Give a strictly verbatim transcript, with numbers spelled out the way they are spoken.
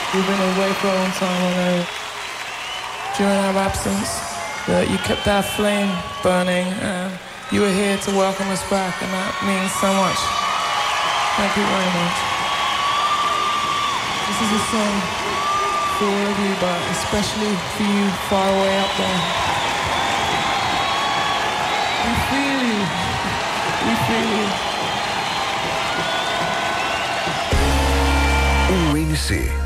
We've been away for a long time, I know. During our absence, that you kept our flame burning, and you were here to welcome us back, and that means so much. Thank you very much. This is a song for all of you, but especially for you far away up there. We feel you. We feel you. U N C